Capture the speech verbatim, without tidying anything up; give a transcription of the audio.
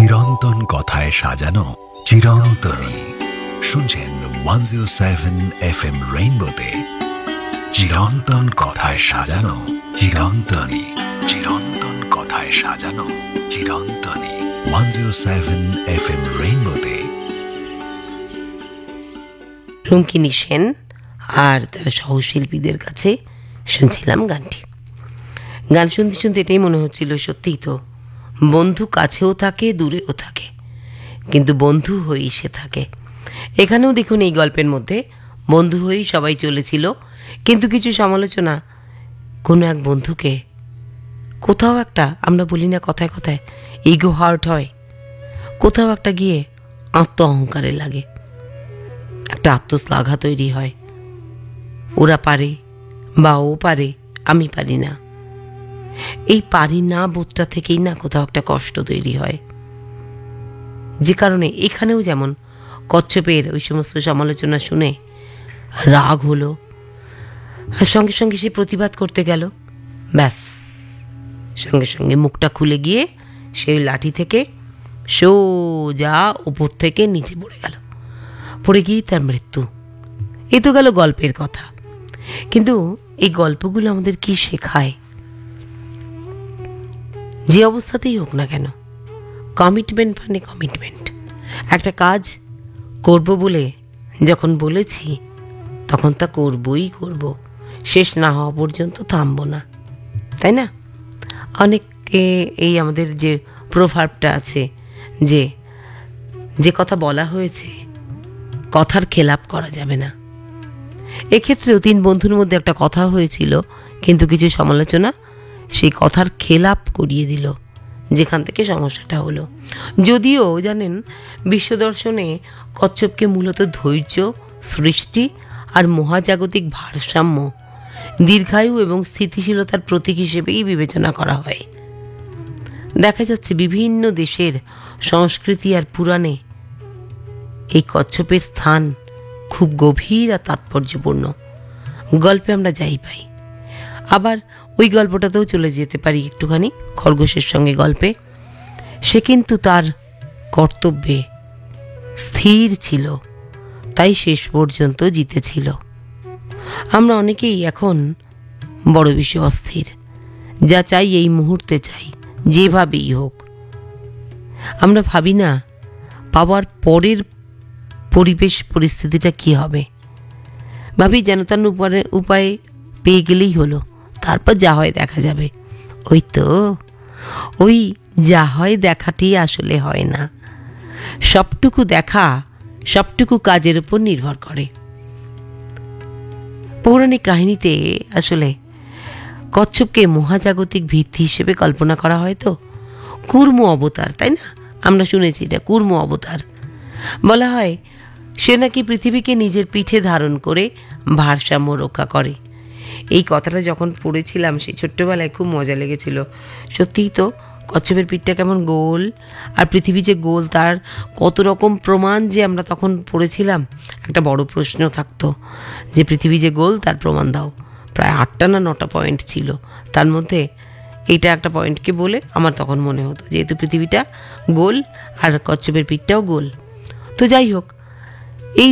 চিরন্তন কথায় সাজানো চিরন্তনী। শুনছেন one zero seven F M রেইনবোতে চিরন্তন কথায় সাজানো চিরন্তনী। চিরন্তন কথায় সাজানো চিরন্তনী। One zero seven F M রেইনবোতে রঙ্কিনী Sen আর তার সহশিল্পীদের কাছে শুনছিলাম গানটি। গান শুনতে শুনতে এটাই মনে হচ্ছিল, সত্যিই তো বন্ধু কাছেও থাকে দূরেও থাকে, কিন্তু বন্ধু হয়েই সে থাকে। এখানেও দেখুন এই গল্পের মধ্যে বন্ধু হয়েই সবাই চলেছিল, কিন্তু কিছু সমালোচনা কোনো এক বন্ধুকে কোথাও একটা, আমরা বলি না কথায় কথায় ইগো হার্ট হয়, কোথাও একটা গিয়ে আত্ম অহংকারে লাগে, একটা আত্মশ্লাঘা তৈরি হয়। ওরা পারে বা ও পারে, আমি পারি না। এই পারি না বোধটা থেকেই না কোথাও একটা কষ্ট তৈরি হয়, যে কারণে এখানেও যেমন কচ্ছপের ওই সমস্ত সমালোচনা শুনে রাগ হলো, আর সঙ্গে সঙ্গে সে প্রতিবাদ করতে গেল, ব্যাস সঙ্গে সঙ্গে মুখটা খুলে গিয়ে সেই লাঠি থেকে সোজা উপর থেকে নিচে পড়ে গেল, পড়ে গিয়ে তার মৃত্যু। এ তো গেল গল্পের কথা, কিন্তু এই গল্পগুলো আমাদের কি শেখায়? যে অবস্থাতেই হোক না কেন, কমিটমেন্ট মানে কমিটমেন্ট। একটা কাজ করব বলে যখন বলেছি, তখন তা করবই করব, শেষ না হওয়া পর্যন্ত থামবো না, তাই না? অনেকে এই আমাদের যে প্রভাবটা আছে, যে যে কথা বলা হয়েছে কথার খেলাপ করা যাবে না। এক্ষেত্রেও তিন বন্ধুর মধ্যে একটা কথা হয়েছিল, কিন্তু কিছু সমালোচনা সেই কথার খেলাপ করিয়ে দিল, যেখান থেকে সমস্যাটা হলো। যদিও জানেন, বিশ্বদর্শনে কচ্ছপকে মূলত ধৈর্য, সৃষ্টি আর মহাজাগতিক ভারসাম্য, দীর্ঘায়ু এবং স্থিতিশীলতার প্রতীক হিসেবেই বিবেচনা করা হয়। দেখা যাচ্ছে বিভিন্ন দেশের সংস্কৃতি আর পুরাণে এই কচ্ছপের স্থান খুব গভীর আর তাৎপর্যপূর্ণ। গল্পে আমরা যাই পাই। আবার ওই গল্পটাতেও চলে যেতে পারি একটুখানি খরগোশের সঙ্গে গল্পে। সে কিন্তু তার কর্তব্যে স্থির ছিল, তাই শেষ পর্যন্ত জিতেছিল। আমরা অনেকেই এখন বড় বেশি অস্থির, যা চাই এই মুহূর্তে চাই, যেভাবেই হোক। আমরা ভাবি না পাওয়ার পরের পরিবেশ পরিস্থিতিটা কি হবে, ভাবি যেন তেন উপায়ে উপায়ে পেয়ে গেলেই হলো, তারপর যা হয় দেখা যাবে। ওই তো ওই যা হয় দেখাটি আসলে হয় না। সবটুকু দেখা সবটুকু কাজের উপর নির্ভর করে। পৌরাণিক কাহিনীতে আসলে কচ্ছপকে মহাজাগতিক ভিত্তি হিসেবে কল্পনা করা হয়, তো কুর্ম অবতার, তাই না? আমরা শুনেছি এটা কুর্ম অবতার। বলা হয় সে নাকি পৃথিবীকে নিজের পিঠে ধারণ করে ভারসাম্য রক্ষা করে। এই কথাটা যখন পড়েছিলাম সেই ছোট্টবেলায় খুব মজা লেগেছিল। সত্যিই তো কচ্ছপের পিঠটা কেমন গোল, আর পৃথিবী যে গোল তার কত রকম প্রমাণ যে আমরা তখন পড়েছিলাম। একটা বড় প্রশ্ন থাকতো যে পৃথিবী যে গোল তার প্রমাণ দাও। প্রায় আটটা না নটা পয়েন্ট ছিল, তার মধ্যে এইটা একটা পয়েন্টকে বলে আমার তখন মনে হতো যেহেতু পৃথিবীটা গোল আর কচ্ছপের পিঠটাও গোল। তো যাই হোক,